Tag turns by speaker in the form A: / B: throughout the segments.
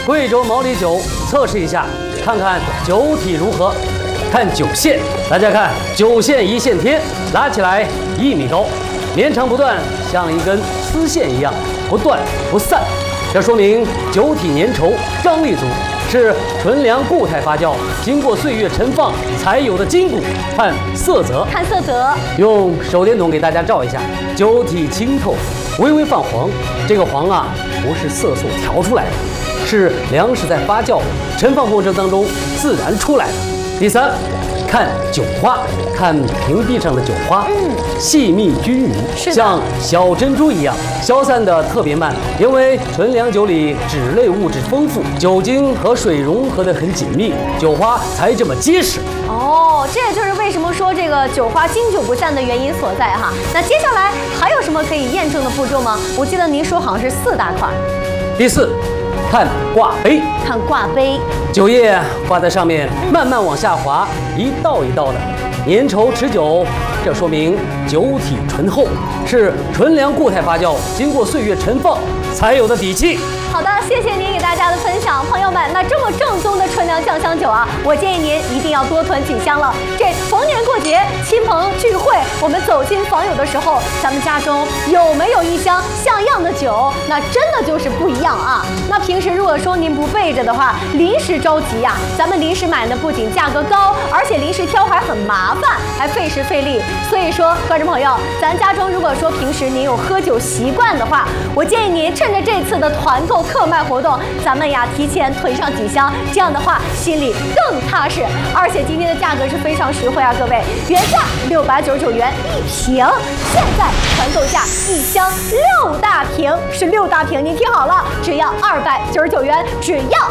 A: 贵州毛里酒测试一下，看看酒体如何。看酒线，大家看酒线一线贴，拉起来1米高，绵长不断，像一根丝线一样，不断不散。这说明酒体粘稠，张力足，是纯粮固态发酵，经过岁月陈放才有的筋骨。看色泽，
B: 看色泽，
A: 用手电筒给大家照一下，酒体清透，微微泛黄。这个黄啊，不是色素调出来的，是粮食在发酵陈放过程当中自然出来的。第三，看酒花，看瓶壁上的酒花，细密均匀，像小珍珠一样，消散的特别慢，因为纯粮酒里脂类物质丰富，酒精和水融合得很紧密，酒花才这么结实。
B: 哦，这也就是为什么说这个酒花经久不散的原因所在哈。那接下来还有什么可以验证的步骤吗？我记得您说好像是4大块。
A: 第4，看挂杯，
B: 看挂杯，
A: 酒液挂在上面，慢慢往下滑，一道一道的，粘稠持久，这说明酒体醇厚，是纯粮固态发酵，经过岁月陈放才有的底气。
B: 好的，谢谢您给大家的分享，朋友们，那这么正宗的纯粮酱香酒啊，我建议您一定要多囤几箱了。这逢年过节、亲朋聚会，我们走亲访友的时候，咱们家中有没有一箱像样的酒，那真的就是不一样啊。那平时如果说您不备着的话，临时着急呀，咱们临时买呢，不仅价格高，而且临时挑还很麻烦，还费时费力。所以说，观众朋友，咱家中如果说平时您有喝酒习惯的话，我建议您趁着这次的团购特卖活动，咱们呀提前囤上几箱，这样的话心里更踏实。而且今天的价格是非常实惠啊，各位，原价699元1瓶，现在团购价1箱6大瓶，是6大瓶，您听好了，只要299元，只要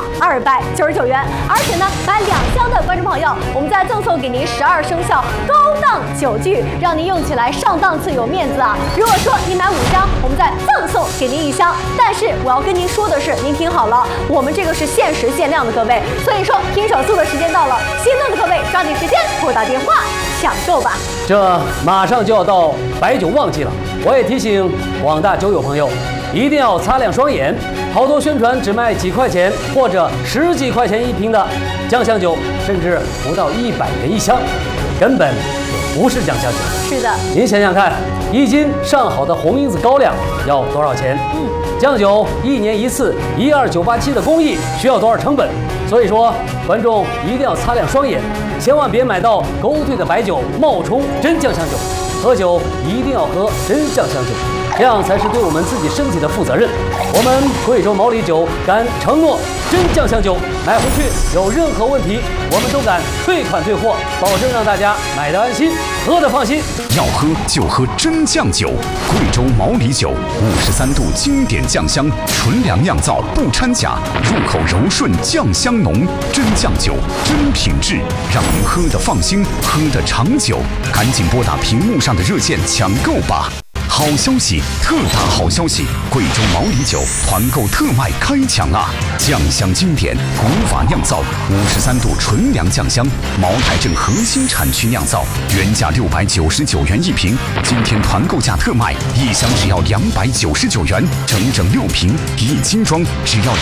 B: 299元。而且呢，买2箱的观众朋友，我们再赠送给您12生肖高档酒具，让您用起来上档次有面子啊。如果说您买5箱，我们再赠送给您1箱，但是我要跟您说的是，您听好了，我们这个是限时限量的，各位，所以说拼手速的时间到了，心动的各位抓紧时间拨打电话抢购吧。
A: 这马上就要到白酒旺季了，我也提醒广大酒友朋友，一定要擦亮双眼。好多宣传只卖几块钱或者10几块钱1瓶的酱香酒，甚至不到100元1箱，根本就不是酱香酒。
B: 是的，
A: 您想想看，1斤上好的红缨子高粱要多少钱？酱酒1年1次12987的工艺需要多少成本？所以说，观众一定要擦亮双眼，千万别买到勾兑的白酒，冒充真酱香酒。喝酒一定要喝真酱香酒，这样才是对我们自己身体的负责任。我们贵州毛里酒敢承诺，真酱香酒买回去有任何问题，我们都敢退款退货，保证让大家买得安心，喝得放心。
C: 要喝就喝真酱酒，贵州毛里酒53度经典酱香，纯粮酿造不掺假，入口柔顺酱香浓，真酱酒真品质，让您喝得放心，喝得长久。赶紧拨打屏幕上的热线抢购吧！好消息，特大好消息！贵州毛里酒团购特卖开抢啊！酱香经典，古法酿造，53度纯粮酱香，茅台镇核心产区酿造，原价699元1瓶，今天团购价特卖，1箱只要299元，整整6瓶1斤装，只要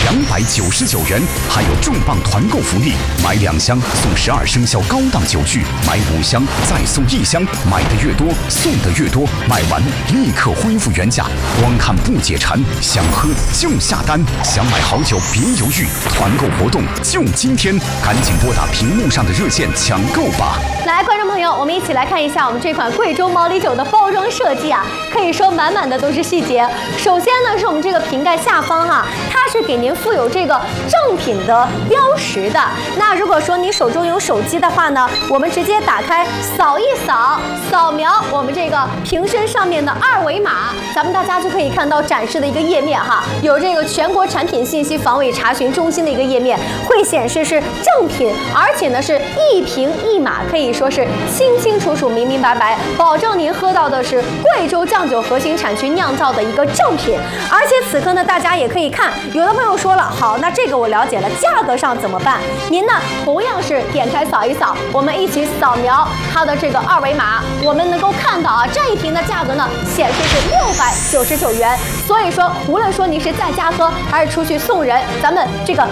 C: 299元，还有重磅团购福利，买2箱送12生肖高档酒具，买5箱再送1箱，买的越多送的越多，买完立刻恢复原价，光看不解馋，想喝就下单，想买好酒别犹豫，团购活动就今天，赶紧拨打屏幕上的热线抢购吧！
B: 来，观众朋友，我们一起来看一下我们这款贵州毛里酒的包装设计啊，可以说满满的都是细节。首先呢，是我们这个瓶盖下方哈，它是给您附有这个正品的标识的。那如果说你手中有手机的话呢，我们直接打开扫一扫，扫描我们这个瓶身上面的2维码，咱们大家就可以看到展示的一个页面哈，有这个全国产品信息防伪查询中心的一个页面，会显示是正品，而且呢是1瓶1码，可以说是清清楚楚、明明白白，保证您喝到的是贵州酱酒核心产区酿造的一个正品。而且此刻呢，大家也可以看，有的朋友说了，好，那这个我了解了，价格上怎么办？您呢同样是点开扫一扫，我们一起扫描它的这个2维码，我们能够看到啊，这1瓶的价格呢显示是699元。所以说，无论说你是在家喝还是出去送人，咱们这个